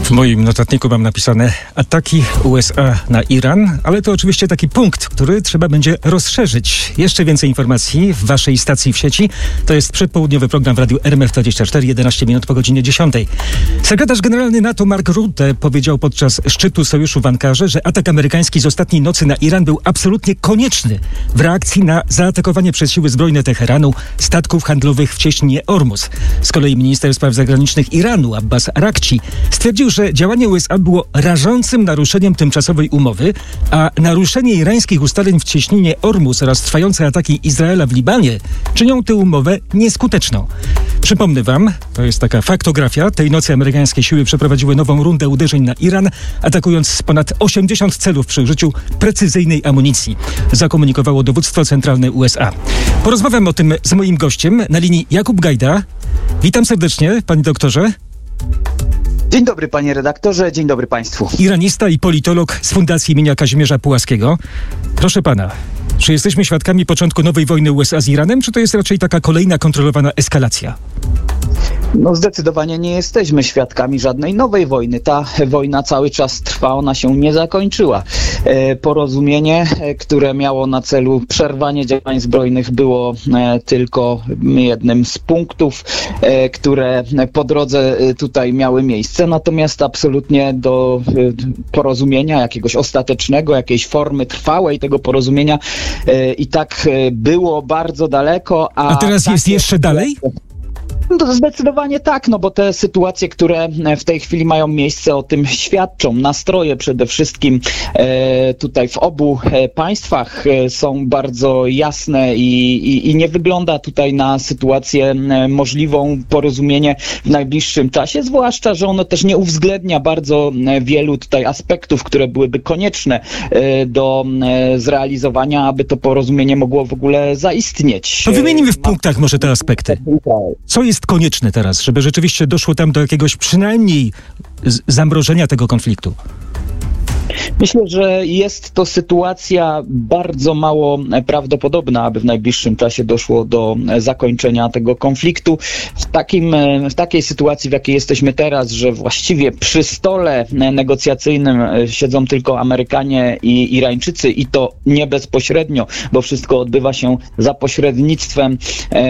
W moim notatniku mam napisane ataki USA na Iran, ale to oczywiście taki punkt, który trzeba będzie rozszerzyć. Jeszcze więcej informacji w waszej stacji w sieci. To jest przedpołudniowy program w radiu RMF24, 11 minut po godzinie 10. Sekretarz generalny NATO Mark Rutte powiedział podczas szczytu sojuszu w Ankarze, że atak amerykański z ostatniej nocy na Iran był absolutnie konieczny w reakcji na zaatakowanie przez siły zbrojne Teheranu statków handlowych w cieśninie Ormus. Z kolei minister spraw zagranicznych Iranu Abbas Araghchi stwierdził, że działanie USA było rażącym naruszeniem tymczasowej umowy, a naruszenie irańskich ustaleń w cieśninie Ormus oraz trwające ataki Izraela w Libanie czynią tę umowę nieskuteczną. Przypomnę wam, to jest taka faktografia, tej nocy amerykańskie siły przeprowadziły nową rundę uderzeń na Iran, atakując ponad 80 celów przy użyciu precyzyjnej amunicji, zakomunikowało dowództwo centralne USA. Porozmawiam o tym z moim gościem na linii Jakub Gajda. Witam serdecznie, panie doktorze. Dzień dobry, panie redaktorze, dzień dobry państwu. Iranista i politolog z Fundacji imienia Kazimierza Pułaskiego. Proszę pana, czy jesteśmy świadkami początku nowej wojny USA z Iranem, czy to jest raczej taka kolejna kontrolowana eskalacja? No zdecydowanie nie jesteśmy świadkami żadnej nowej wojny. Ta wojna cały czas trwa, ona się nie zakończyła. Porozumienie, które miało na celu przerwanie działań zbrojnych, było tylko jednym z punktów, które po drodze tutaj miały miejsce. Natomiast absolutnie do porozumienia jakiegoś ostatecznego, jakiejś formy trwałej tego porozumienia i tak było bardzo daleko. A teraz jest jeszcze dalej? No zdecydowanie tak, no bo te sytuacje, które w tej chwili mają miejsce, o tym świadczą. Nastroje przede wszystkim tutaj w obu państwach są bardzo jasne i nie wygląda tutaj na sytuację możliwą porozumienie w najbliższym czasie, zwłaszcza, że ono też nie uwzględnia bardzo wielu tutaj aspektów, które byłyby konieczne do zrealizowania, aby to porozumienie mogło w ogóle zaistnieć. To wymienimy w punktach może te aspekty. Co jest konieczne teraz, żeby rzeczywiście doszło tam do jakiegoś przynajmniej zamrożenia tego konfliktu? Myślę, że jest to sytuacja bardzo mało prawdopodobna, aby w najbliższym czasie doszło do zakończenia tego konfliktu. W takiej sytuacji, w jakiej jesteśmy teraz, że właściwie przy stole negocjacyjnym siedzą tylko Amerykanie i Irańczycy i to nie bezpośrednio, bo wszystko odbywa się za pośrednictwem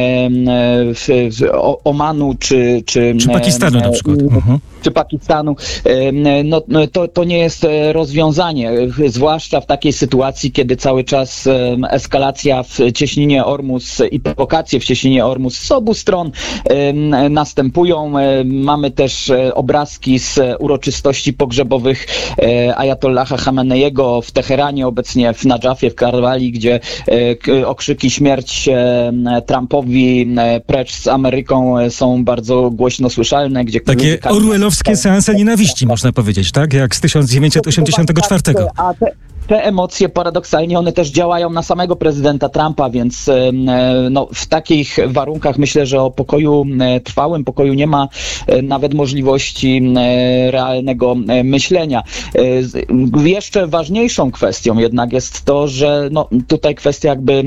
Omanu czy Pakistanu na przykład. Czy Pakistanu. No, to nie jest rozwiązanie, zwłaszcza w takiej sytuacji, kiedy cały czas eskalacja w cieśninie Ormus i prowokacje w cieśninie Ormus z obu stron następują. Mamy też obrazki z uroczystości pogrzebowych Ajatollaha Chameneiego w Teheranie, obecnie w Nadżafie, w Karwali, gdzie okrzyki śmierć Trumpowi, precz z Ameryką są bardzo głośno słyszalne. Gdzie takie orwellowskie seanse nienawiści, można powiedzieć, tak? Jak z 1984. A te emocje paradoksalnie, one też działają na samego prezydenta Trumpa, więc no, w takich warunkach myślę, że o pokoju, trwałym pokoju nie ma nawet możliwości realnego myślenia. Jeszcze ważniejszą kwestią jednak jest to, że no, tutaj kwestia jakby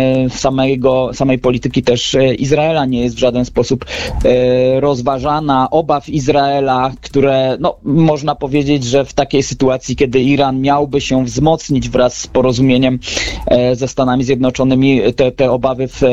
samej polityki też Izraela nie jest w żaden sposób rozważana. Obaw Izraela, które no, można powiedzieć, że w takiej sytuacji, kiedy Iran miałby się wzmocnić wraz z porozumieniem ze Stanami Zjednoczonymi, te obawy w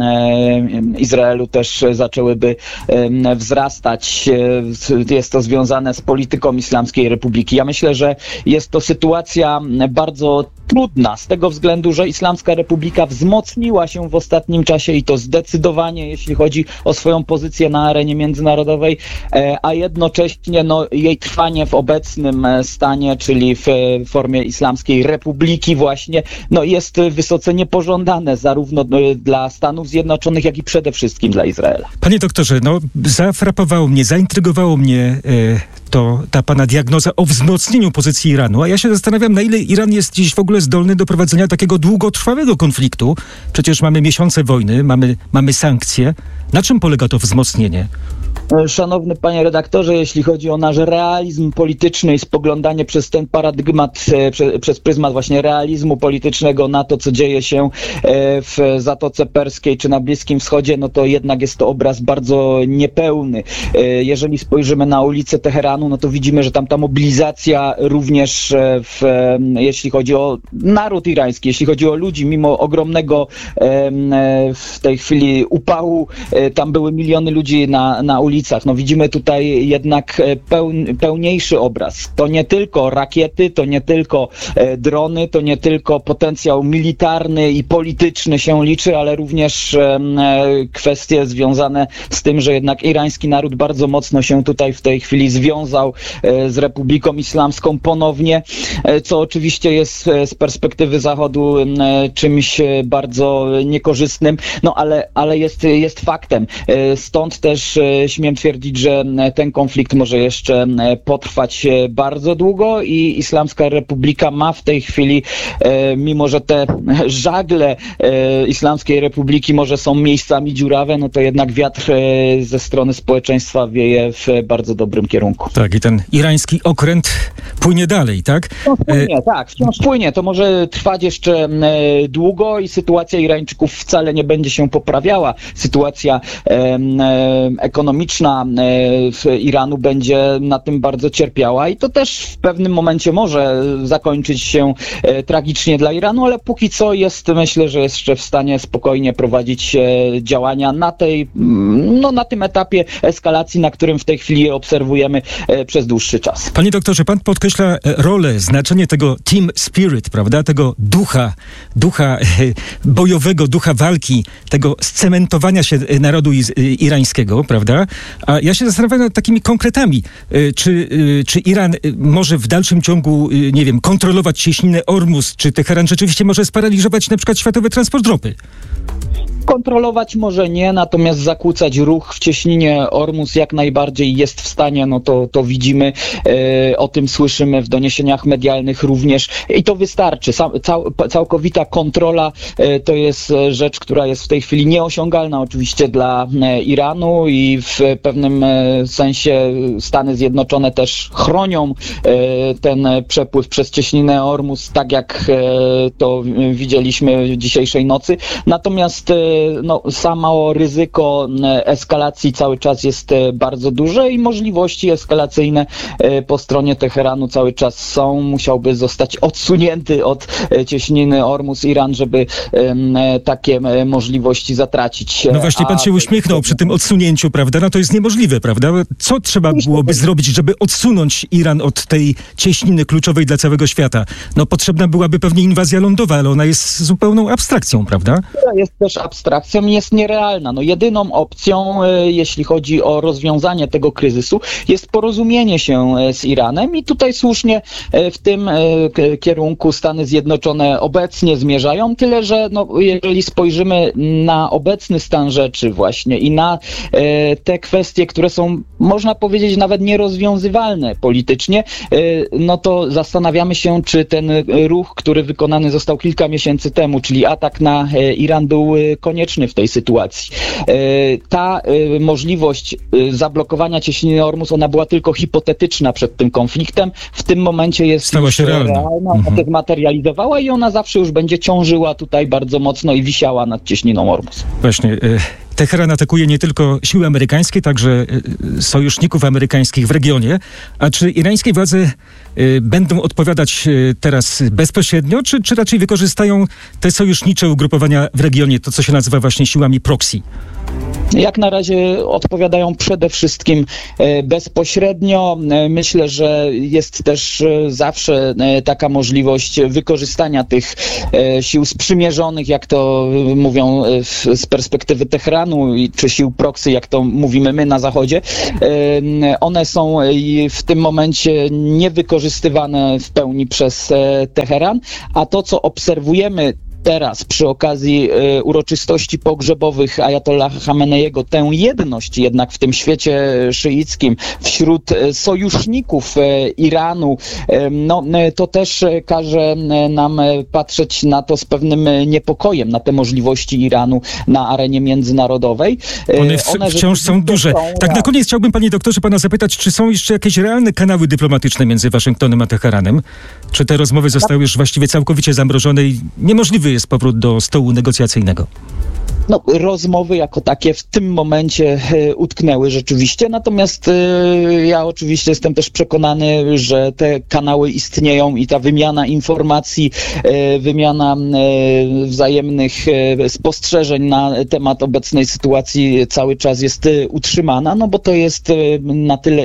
Izraelu też zaczęłyby wzrastać. Jest to związane z polityką Islamskiej Republiki. Ja myślę, że jest to sytuacja bardzo trudna z tego względu, że Islamska Republika wzmocniła się w ostatnim czasie i to zdecydowanie, jeśli chodzi o swoją pozycję na arenie międzynarodowej, a jednocześnie no, jej trwanie w obecnym stanie, czyli w formie Islamskiej Republiki właśnie, no, jest wysoce niepożądane zarówno dla Stanów Zjednoczonych, jak i przede wszystkim dla Izraela. Panie doktorze, no zafrapowało mnie, zaintrygowało mnie ta pana diagnoza o wzmocnieniu pozycji Iranu, a ja się zastanawiam, na ile Iran jest dziś w ogóle zdolny do prowadzenia takiego długotrwałego konfliktu. Przecież mamy miesiące wojny, mamy sankcje. Na czym polega to wzmocnienie? Szanowny panie redaktorze, jeśli chodzi o nasz realizm polityczny i spoglądanie przez ten paradygmat, przez pryzmat właśnie realizmu politycznego na to, co dzieje się w Zatoce Perskiej czy na Bliskim Wschodzie, no to jednak jest to obraz bardzo niepełny. Jeżeli spojrzymy na ulice Teheranu, no to widzimy, że tam ta mobilizacja również jeśli chodzi o naród irański, jeśli chodzi o ludzi, mimo ogromnego w tej chwili upału, tam były miliony ludzi na ulicach. No widzimy tutaj jednak pełniejszy obraz. To nie tylko rakiety, to nie tylko drony, to nie tylko potencjał militarny i polityczny się liczy, ale również kwestie związane z tym, że jednak irański naród bardzo mocno się tutaj w tej chwili związał z Republiką Islamską ponownie, co oczywiście jest z perspektywy Zachodu czymś bardzo niekorzystnym, no ale jest faktem. Stąd też śmiem twierdzić, że ten konflikt może jeszcze potrwać bardzo długo i Islamska Republika ma w tej chwili, mimo że te żagle Islamskiej Republiki może są miejscami dziurawe, no to jednak wiatr ze strony społeczeństwa wieje w bardzo dobrym kierunku. Tak, i ten irański okręt płynie dalej, tak? Wciąż płynie. To może trwać jeszcze długo i sytuacja Irańczyków wcale nie będzie się poprawiała. Sytuacja ekonomiczna Iranu będzie na tym bardzo cierpiała i to też w pewnym momencie może zakończyć się tragicznie dla Iranu, ale póki co myślę, że jest jeszcze w stanie spokojnie prowadzić działania na tym etapie eskalacji, na którym w tej chwili obserwujemy przez dłuższy czas. Panie doktorze, pan podkreśla rolę, znaczenie tego team spirit, prawda? Tego ducha bojowego, ducha walki, tego scementowania się narodu irańskiego, prawda? A ja się zastanawiam nad takimi konkretami. Czy Iran może w dalszym ciągu, nie wiem, kontrolować cieśninę Ormus? Czy Teheran rzeczywiście może sparaliżować na przykład światowy transport ropy? Kontrolować może nie, natomiast zakłócać ruch w cieśninie Ormus jak najbardziej jest w stanie, no to widzimy, o tym słyszymy w doniesieniach medialnych również i to wystarczy. Całkowita kontrola to jest rzecz, która jest w tej chwili nieosiągalna oczywiście dla Iranu i w pewnym sensie Stany Zjednoczone też chronią ten przepływ przez cieśninę Ormus, tak jak to widzieliśmy dzisiejszej nocy. Natomiast samo ryzyko eskalacji cały czas jest bardzo duże i możliwości eskalacyjne po stronie Teheranu cały czas są. Musiałby zostać odsunięty od cieśniny Ormus Iran, żeby takie możliwości zatracić. No właśnie, pan się uśmiechnął przy tym odsunięciu, prawda? No to jest niemożliwe, prawda? Co trzeba byłoby zrobić, żeby odsunąć Iran od tej cieśniny kluczowej dla całego świata? No potrzebna byłaby pewnie inwazja lądowa, ale ona jest zupełną abstrakcją, prawda? Jest też abstrakcją, jest nierealna. Jedyną opcją, jeśli chodzi o rozwiązanie tego kryzysu, jest porozumienie się z Iranem i tutaj słusznie w tym kierunku Stany Zjednoczone obecnie zmierzają, tyle że jeżeli spojrzymy na obecny stan rzeczy właśnie i na te kwestie, które są, można powiedzieć, nawet nierozwiązywalne politycznie, no to zastanawiamy się, czy ten ruch, który wykonany został kilka miesięcy temu, czyli atak na Iran, był konieczny w tej sytuacji. Ta możliwość zablokowania cieśniny Ormus, ona była tylko hipotetyczna przed tym konfliktem. W tym momencie jest już realna. Ona się zmaterializowała i ona zawsze już będzie ciążyła tutaj bardzo mocno i wisiała nad cieśniną Ormus. Właśnie. Teheran atakuje nie tylko siły amerykańskie, także sojuszników amerykańskich w regionie. A czy irańskie władze będą odpowiadać teraz bezpośrednio, czy raczej wykorzystają te sojusznicze ugrupowania w regionie, to co się nazywa właśnie siłami proxy? Jak na razie odpowiadają przede wszystkim bezpośrednio. Myślę, że jest też zawsze taka możliwość wykorzystania tych sił sprzymierzonych, jak to mówią z perspektywy Teheranu, czy sił proxy, jak to mówimy my na Zachodzie. One są w tym momencie niewykorzystywane w pełni przez Teheran, a to, co obserwujemy teraz przy okazji uroczystości pogrzebowych Ajatollaha Chameneiego tę jedność jednak w tym świecie szyickim wśród sojuszników Iranu, no to też każe nam patrzeć na to z pewnym niepokojem, na te możliwości Iranu na arenie międzynarodowej. One wciąż są duże. Tak na koniec chciałbym, panie doktorze, pana zapytać, czy są jeszcze jakieś realne kanały dyplomatyczne między Waszyngtonem a Teheranem? Czy te rozmowy zostały już właściwie całkowicie zamrożone i niemożliwy jest powrót do stołu negocjacyjnego? No, rozmowy jako takie w tym momencie utknęły rzeczywiście, natomiast ja oczywiście jestem też przekonany, że te kanały istnieją i ta wymiana informacji, wymiana wzajemnych spostrzeżeń na temat obecnej sytuacji cały czas jest utrzymana, no bo to jest na tyle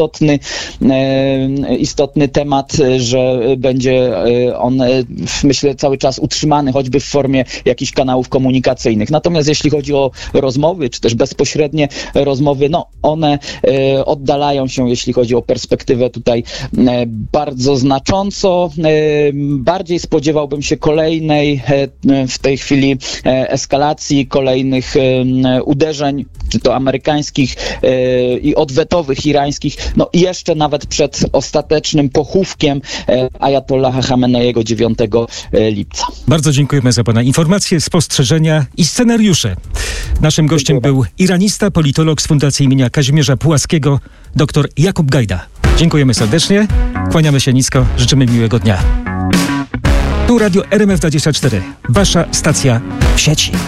istotny temat, że będzie on, myślę, cały czas utrzymany, choćby w formie jakichś kanałów komunikacyjnych. Natomiast jeśli chodzi o rozmowy, czy też bezpośrednie rozmowy, no one oddalają się, jeśli chodzi o perspektywę tutaj bardzo znacząco. Bardziej spodziewałbym się kolejnej w tej chwili eskalacji, kolejnych uderzeń, czy to amerykańskich i odwetowych irańskich, no jeszcze nawet przed ostatecznym pochówkiem Ajatollaha Chameneiego 9 lipca. Bardzo dziękujemy za pana informacje, spostrzeżenia i scenariusze. Naszym gościem był iranista, politolog z Fundacji imienia Kazimierza Pułaskiego, dr Jakub Gajda. Dziękujemy serdecznie, kłaniamy się nisko, życzymy miłego dnia. Tu Radio RMF24, wasza stacja w sieci.